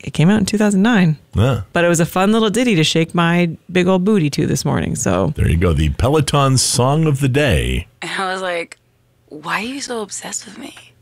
It came out in 2009. Yeah. But it was a fun little ditty to shake my big old booty to this morning. So There you go. The Peloton Song of the Day. And I was like, why are you so obsessed with me?